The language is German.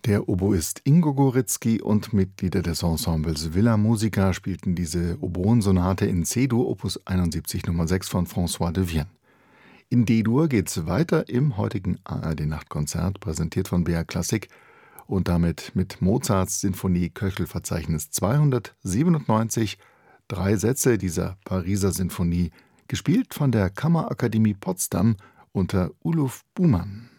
Der Oboist Ingo Goritzky und Mitglieder des Ensembles Villa Musica spielten diese Oboensonate in C-Dur, Opus 71 Nummer 6 von François de Vienne. In D-Dur geht's weiter im heutigen ARD-Nachtkonzert, präsentiert von BR Klassik und damit mit Mozarts Sinfonie Köchelverzeichnis 297, 3 Sätze dieser Pariser Sinfonie, gespielt von der Kammerakademie Potsdam unter Uluf Bumann.